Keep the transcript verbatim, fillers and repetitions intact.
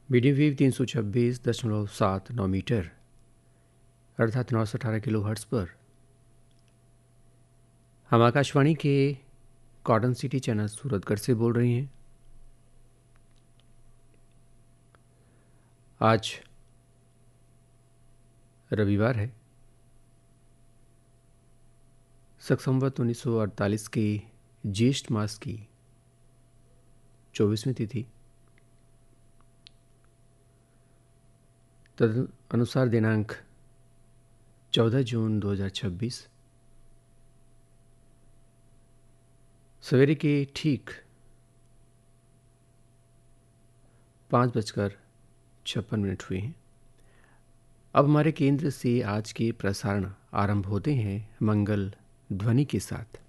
Medium wave तीन सौ छब्बीस दशमलव सात नौ मीटर अर्थात नौ सौ अठारह किलो हर्ट्स पर हम आकाशवाणी के कॉटन सिटी चैनल सूरतगढ़ से बोल रही हैं। आज रविवार है, शक संवत उन्नीस सौ अड़तालीस की ज्येष्ठ मास की चौबीसवीं तिथि, तद अनुसार दिनांक चौदह जून दो हज़ार छब्बीस, सवेरे के ठीक पाँच बजकर छप्पन मिनट हुए हैं। अब हमारे केंद्र से आज के प्रसारण आरंभ होते हैं मंगल ध्वनि के साथ।